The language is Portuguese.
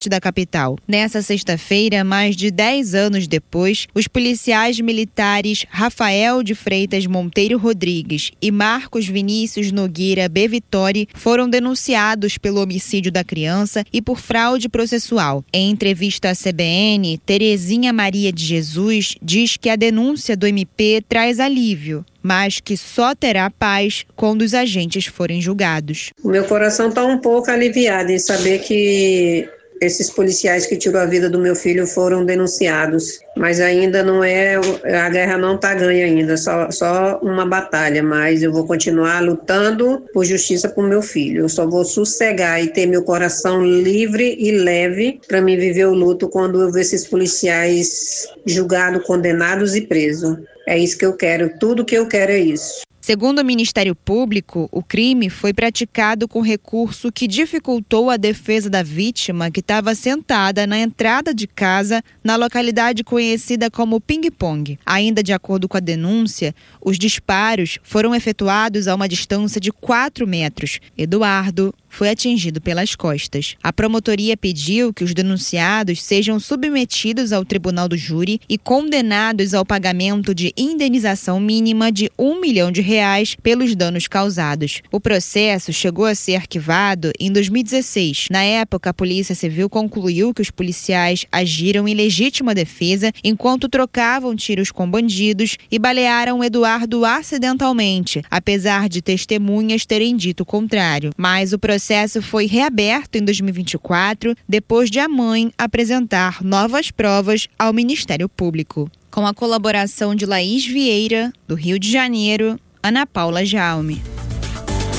da capital. Nessa sexta-feira, mais de 10 anos depois, os policiais militares Rafael de Freitas Monteiro Rodrigues e Marcos Vinícius Nogueira B. Vittori foram denunciados pelo homicídio da criança e por fraude processual. Em entrevista à CBN, Terezinha Maria de Jesus diz que a denúncia do MP traz alívio, mas que só terá paz quando os agentes forem julgados. O meu coração está um pouco aliviado em saber que esses policiais que tirou a vida do meu filho foram denunciados, mas ainda não é, a guerra não está ganha ainda, só uma batalha, mas eu vou continuar lutando por justiça para o meu filho. Eu só vou sossegar e ter meu coração livre e leve para mim viver o luto quando eu ver esses policiais julgados, condenados e presos. É isso que eu quero, tudo que eu quero é isso. Segundo o Ministério Público, o crime foi praticado com recurso que dificultou a defesa da vítima, que estava sentada na entrada de casa na localidade conhecida como Ping Pong. Ainda de acordo com a denúncia, os disparos foram efetuados a uma distância de 4 metros. Eduardo foi atingido pelas costas. A promotoria pediu que os denunciados sejam submetidos ao tribunal do júri e condenados ao pagamento de indenização mínima de R$1 milhão pelos danos causados. O processo chegou a ser arquivado em 2016. Na época, a Polícia Civil concluiu que os policiais agiram em legítima defesa enquanto trocavam tiros com bandidos e balearam Eduardo acidentalmente, apesar de testemunhas terem dito o contrário. Mas o processo foi reaberto em 2024, depois de a mãe apresentar novas provas ao Ministério Público. Com a colaboração de Laís Vieira, do Rio de Janeiro, Ana Paula Jaume.